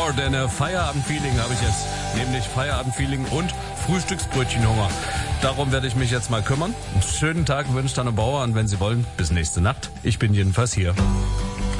more than a Feierabend-Feeling habe ich jetzt. Nämlich Feierabend-Feeling und Frühstücksbrötchenhunger. Darum werde ich mich jetzt mal kümmern. Einen schönen Tag wünscht Anne Bauer und wenn Sie wollen, bis nächste Nacht. Ich bin jedenfalls hier.